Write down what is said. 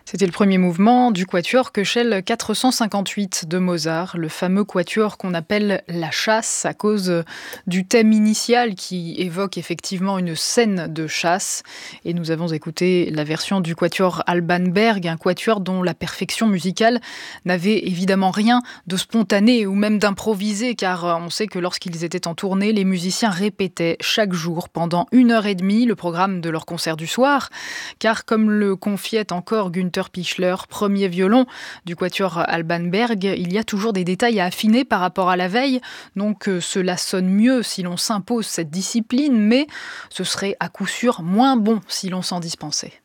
C'était le premier mouvement du quatuor Köchel 458 de Mozart, le fameux quatuor qu'on appelle la chasse à cause du thème initial qui évoque effectivement une scène de chasse. Et nous avons écouté la version du quatuor Alban Berg, un quatuor dont la perfection musicale n'avait évidemment rien de spontané ou même d'improvisé, car on sait que lorsqu'ils étaient en tournée, les musiciens répétaient chaque jour pendant 1 heure et demie le programme de leur concert du soir, car comme le confiait encore Günther Pichler, premier violon du quatuor Alban Berg, il y a toujours des détails à affiner par rapport à la veille, donc cela sonne mieux si l'on s'impose cette discipline, mais ce serait à coup sûr moins bon si l'on s'en dispensait.